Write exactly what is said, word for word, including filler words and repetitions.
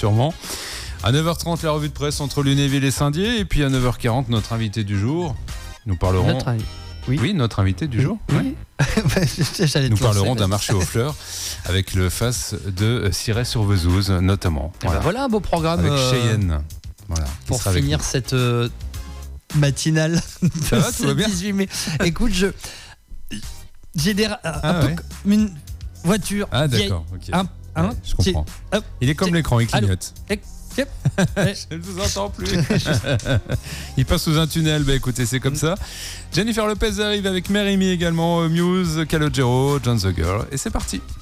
sûrement. À neuf heures trente, la revue de presse entre Lunéville et Saint-Dié. Et puis à neuf heures quarante, notre invité du jour. Nous parlerons... Notre invi- oui. oui, notre invité du jour. Oui. Ouais. Nous parlerons d'un marché aux fleurs avec le face de Cirey-sur-Vezouze, notamment. Voilà. Ben voilà un beau programme. Avec euh, Cheyenne. Voilà, pour finir cette euh, matinale. Ça va, tout va bien dix-huit mai. Écoute, je... j'ai des... Ah, un ouais. peu une voiture. Ah, vieille, d'accord. ok. Un, un, Ouais, je comprends. hop, Il est comme c'est- l'écran, il clignote. Yep. Je ne vous entends plus. Il passe sous un tunnel. Bah écoutez, c'est comme ça. Jennifer Lopez arrive avec Mary Me également, Muse, Calogero, John the Girl. Et c'est parti.